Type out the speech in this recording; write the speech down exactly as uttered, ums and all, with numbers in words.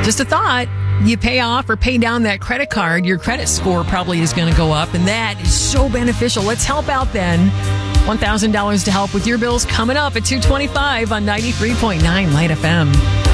Just a thought. You pay off or pay down that credit card, your credit score probably is going to go up, and that is so beneficial. Let's help out then. one thousand dollars to help with your bills coming up at two twenty-five on ninety-three point nine Light F M.